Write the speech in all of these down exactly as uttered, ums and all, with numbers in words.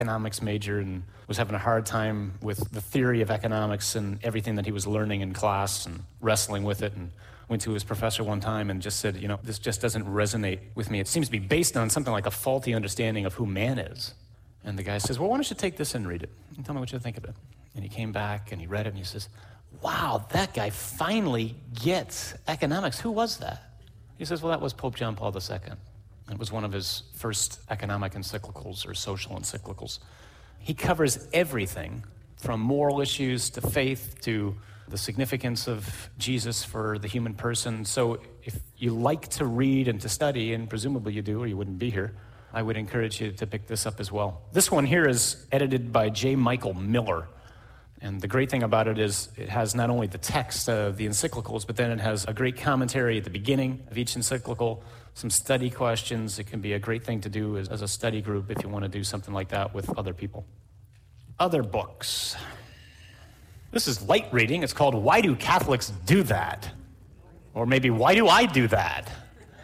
economics major and was having a hard time with the theory of economics and everything that he was learning in class and wrestling with it, and went to his professor one time and just said, you know, this just doesn't resonate with me. It seems to be based on something like a faulty understanding of who man is. And the guy says, well, why don't you take this and read it and tell me what you think of it? And he came back and he read it and he says, wow, that guy finally gets economics. Who was that? He says, well, that was Pope John Paul the Second. It was one of his first economic encyclicals or social encyclicals. He covers everything from moral issues to faith to the significance of Jesus for the human person. So if you like to read and to study, and presumably you do or you wouldn't be here, I would encourage you to pick this up as well. This one here is edited by J. Michael Miller. And the great thing about it is it has not only the text of the encyclicals, but then it has a great commentary at the beginning of each encyclical, some study questions. It can be a great thing to do as, as a study group if you want to do something like that with other people. Other books. This is light reading. It's called Why Do Catholics Do That? Or maybe Why Do I Do That?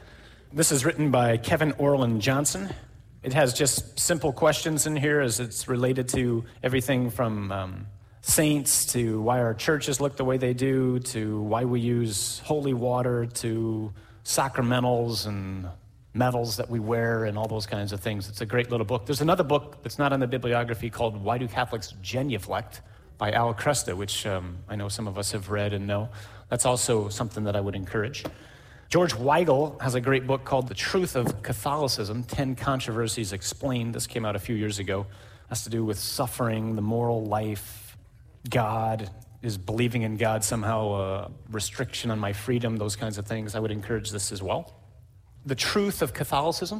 This is written by Kevin Orland Johnson. It has just simple questions in here as it's related to everything from um, saints to why our churches look the way they do, to why we use holy water, to sacramentals and medals that we wear and all those kinds of things. It's a great little book. There's another book that's not in the bibliography called Why Do Catholics Genuflect by Al Kresta, which um, I know some of us have read and know. That's also something that I would encourage. George Weigel has a great book called The Truth of Catholicism, ten Controversies Explained. This came out a few years ago. It has to do with suffering, the moral life, God. Is believing in God somehow a restriction on my freedom, those kinds of things? I would encourage this as well. The Truth of Catholicism.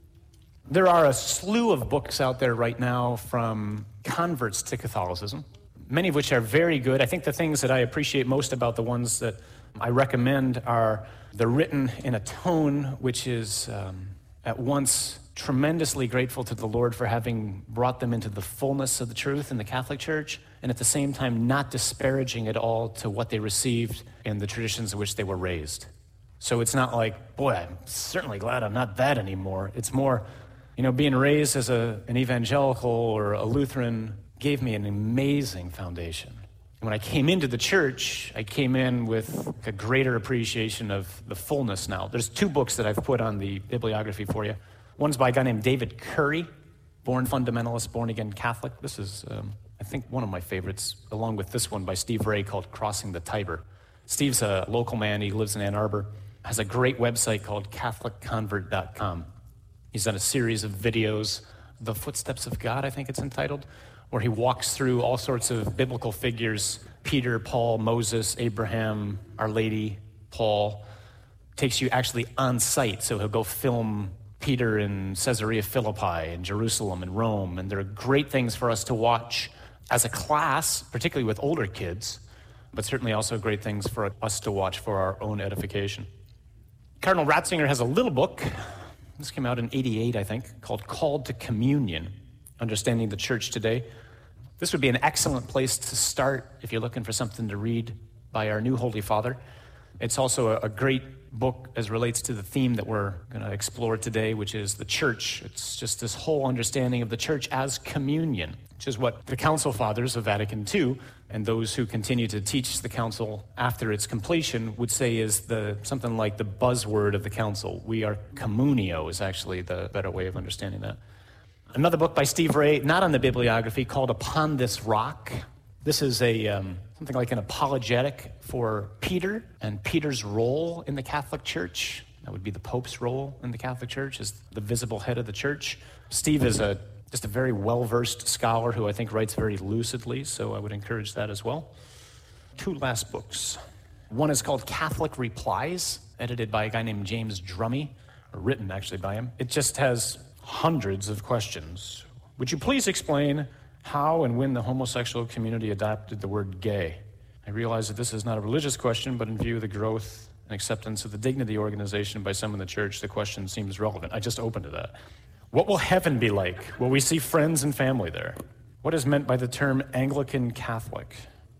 There are a slew of books out there right now from converts to Catholicism, many of which are very good. I think the things that I appreciate most about the ones that I recommend are they're written in a tone which is um, at once tremendously grateful to the Lord for having brought them into the fullness of the truth in the Catholic Church, and at the same time not disparaging at all to what they received in the traditions in which they were raised. So it's not like, boy, I'm certainly glad I'm not that anymore. It's more, you know, being raised as a, an evangelical or a Lutheran gave me an amazing foundation. And when I came into the church, I came in with a greater appreciation of the fullness now. There's two books that I've put on the bibliography for you. One's by a guy named David Curry, Born Fundamentalist, Born Again Catholic. This is, um, I think, one of my favorites, along with this one by Steve Ray called Crossing the Tiber. Steve's a local man. He lives in Ann Arbor. Has a great website called Catholic Convert dot com. He's done a series of videos, The Footsteps of God, I think it's entitled, where he walks through all sorts of biblical figures, Peter, Paul, Moses, Abraham, Our Lady, Paul, takes you actually on site. So he'll go film Peter in Caesarea Philippi and Jerusalem and Rome, and they're great things for us to watch as a class, particularly with older kids, but certainly also great things for us to watch for our own edification. Cardinal Ratzinger has a little book, this came out in eighty-eight, I think, called Called to Communion, Understanding the Church Today. This would be an excellent place to start if you're looking for something to read by our new Holy Father. It's also a, a great book as relates to the theme that we're going to explore today, which is the church. It's just this whole understanding of the church as communion, which is what the Council Fathers of Vatican Two and those who continue to teach the council after its completion would say is the something like the buzzword of the council. We are communio is actually the better way of understanding that. Another book by Steve Ray, not on the bibliography, called Upon This Rock. This is a um, something like an apologetic for Peter and Peter's role in the Catholic Church. That would be the Pope's role in the Catholic Church as the visible head of the church. Steve is a just a very well-versed scholar who I think writes very lucidly, so I would encourage that as well. Two last books. One is called Catholic Replies, edited by a guy named James Drummy, or written actually by him. It just has hundreds of questions. Would you please explain how and when the homosexual community adopted the word gay? I realize that this is not a religious question, but in view of the growth and acceptance of the Dignity organization by some in the church, the question seems relevant. I just opened to that. What will heaven be like? Will we see friends and family there? What is meant by the term Anglican Catholic?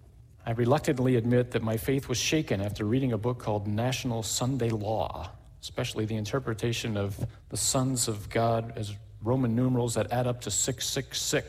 I reluctantly admit that my faith was shaken after reading a book called National Sunday Law, especially the interpretation of the sons of God as Roman numerals that add up to six six six.